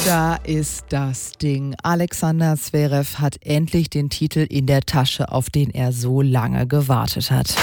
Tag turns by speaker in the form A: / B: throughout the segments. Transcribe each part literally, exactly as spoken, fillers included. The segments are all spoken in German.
A: Da ist das Ding. Alexander Zverev hat endlich den Titel in der Tasche, auf den er so lange gewartet hat.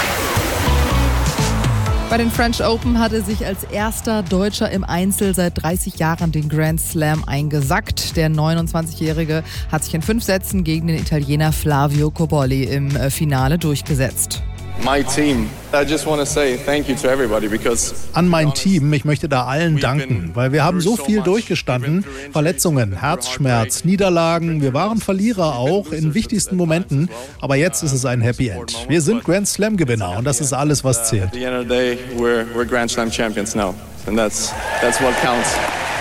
A: Bei den French Open hat er sich als erster Deutscher im Einzel seit dreißig Jahren den Grand Slam eingesackt. Der neunundzwanzigjährige hat sich in fünf Sätzen gegen den Italiener Flavio Cobolli im Finale durchgesetzt.
B: My team. I just want to say thank you to everybody because
C: An mein Team, ich möchte da allen danken, weil wir haben so viel durchgestanden. Verletzungen, Herzschmerz, Niederlagen, wir waren Verlierer auch in wichtigsten Momenten, aber jetzt ist es ein Happy End. Wir sind Grand Slam Gewinner und das ist alles, was zählt.
B: At the end of the day, we're we're Grand Slam champions now, and that's that's what counts.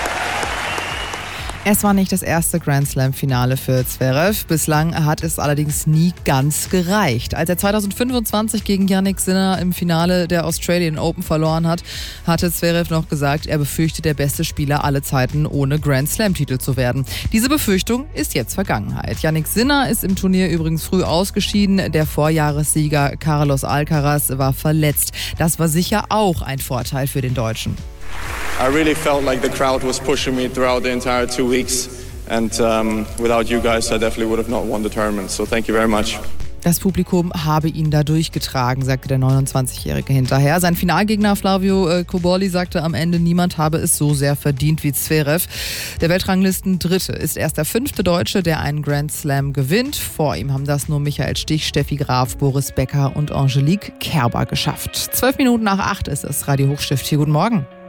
A: Es war nicht das erste Grand Slam-Finale für Zverev. Bislang hat es allerdings nie ganz gereicht. Als er zweitausendfünfundzwanzig gegen Jannik Sinner im Finale der Australian Open verloren hat, hatte Zverev noch gesagt, er befürchtet, der beste Spieler aller Zeiten ohne Grand Slam-Titel zu werden. Diese Befürchtung ist jetzt Vergangenheit. Jannik Sinner ist im Turnier übrigens früh ausgeschieden. Der Vorjahressieger Carlos Alcaraz war verletzt. Das war sicher auch ein Vorteil für den Deutschen.
B: I really felt like the crowd was pushing me throughout the entire two weeks, and um, without you guys, I definitely would have not won the tournament. So thank you very much.
A: Das Publikum habe ihn da durchgetragen, sagte der neunundzwanzigjährige hinterher. Sein Finalgegner Flavio äh, Cobolli sagte am Ende, niemand habe es so sehr verdient wie Zverev. Der Weltranglisten-Dritte ist erst der fünfte Deutsche, der einen Grand Slam gewinnt. Vor ihm haben das nur Michael Stich, Steffi Graf, Boris Becker und Angelique Kerber geschafft. Zwölf Minuten nach acht ist es. Radio Hochstift hier. Guten Morgen.